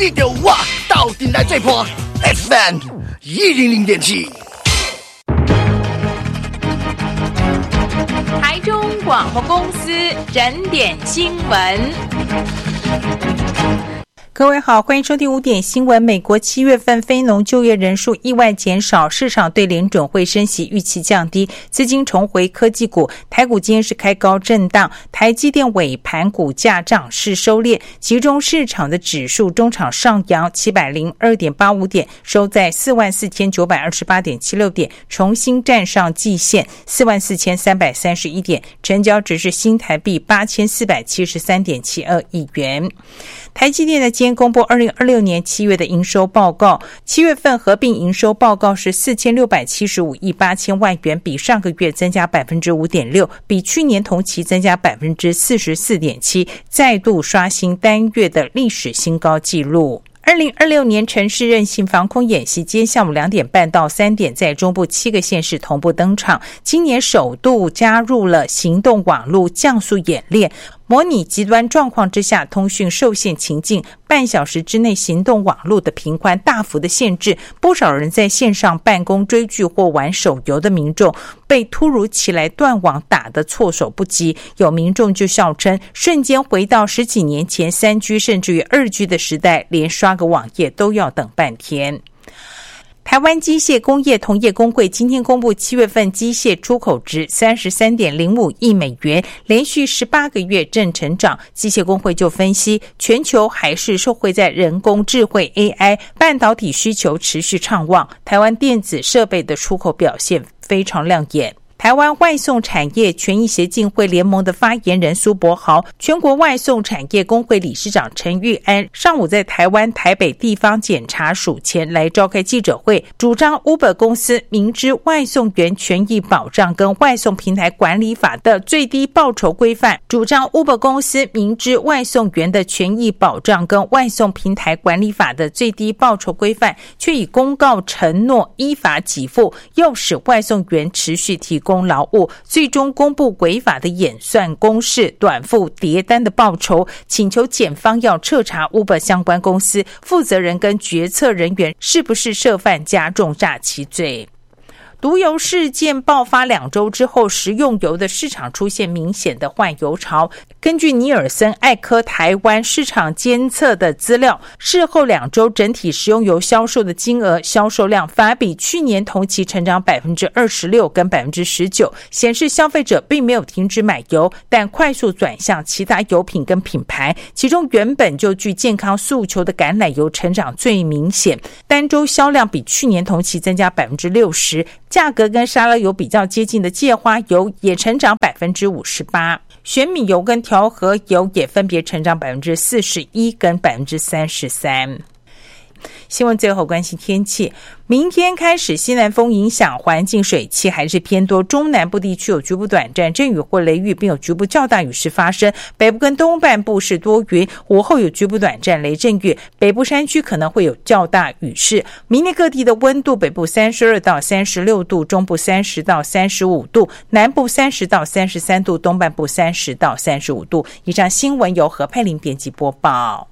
你就我斗阵来做伴 FM 100.7。 台中广播公司整点新闻。各位好，欢迎收听5点新闻。美国7月份非农就业人数意外减少，市场对联准会升息预期降低，资金重回科技股。台股今天是开高震荡，台积电尾盘股价涨势收敛，其中市场的指数中场上扬 702.85 点，收在 44,928.76 点，重新站上季线 44,331 点，成交值是新台币 8,473.72 亿元。台积电的今天公布2026年7月的营收报告，7月份合并营收报告是 4,675亿8千万元，比上个月增加 5.6%， 比去年同期增加 44.7%， 再度刷新单月的历史新高纪录。2026年城市韧性防空演习今天下午2点半到3点在中部7个县市同步登场，今年首度加入了行动网络降速演练，模拟极端状况之下通讯受限情境，半小时之内行动网络的频宽大幅的限制，不少人在线上办公、追剧或玩手游的民众被突如其来断网打得措手不及，有民众就笑称瞬间回到10几年前3G 甚至于2G 的时代，连刷个网页都要等半天。台湾机械工业同业工会今天公布7月份机械出口值 33.05 亿美元，连续18个月正成长。机械工会就分析，全球还是受惠在人工智慧 AI， 半导体需求持续畅旺，台湾电子设备的出口表现非常亮眼。台湾外送产业权益协进会联盟的发言人苏博豪、全国外送产业工会理事长陈玉安上午在台湾台北地方检察署前来召开记者会，主张 Uber 公司明知外送员权益保障跟外送平台管理法的最低报酬规范，主张 Uber 公司明知外送员的权益保障跟外送平台管理法的最低报酬规范，却以公告承诺依法给付，诱使外送员持续提供劳务，最终公布违法的演算公式，短付叠单的报酬，请求检方要彻查 Uber 相关公司负责人跟决策人员是不是涉犯加重诈欺罪。毒油事件爆发2周之后，食用油的市场出现明显的换油潮。根据尼尔森艾科台湾市场监测的资料，事后2周整体食用油销售的金额、销售量反而比去年同期成长 26% 跟 19%， 显示消费者并没有停止买油，但快速转向其他油品跟品牌，其中原本就具健康诉求的橄榄油成长最明显，单周销量比去年同期增加 60%，价格跟沙拉油比较接近的芥花油也成长 58%， 玄米油跟调和油也分别成长 41% 跟 33%。新闻最后关心天气，明天开始西南风影响，环境水汽还是偏多，中南部地区有局部短暂阵雨或雷雨，并有局部较大雨势发生，北部跟东半部是多云，午后有局部短暂雷阵雨，北部山区可能会有较大雨势。明天各地的温度，北部32到36度，中部30到35度，南部30到33度，东半部30到35度。以上新闻由何佩玲编辑播报。